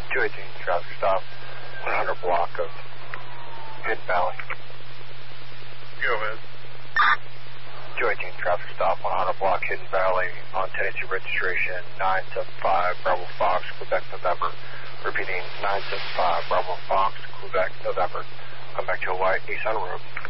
218 traffic stop, 100 block of Hidden Valley. Go ahead. 218 traffic stop, 100 block Hidden Valley on Tennessee registration 975 Bravo Fox, Quebec, November. Repeating 975 Bravo Fox, Quebec, November. Come back to Hawaii, East on the road.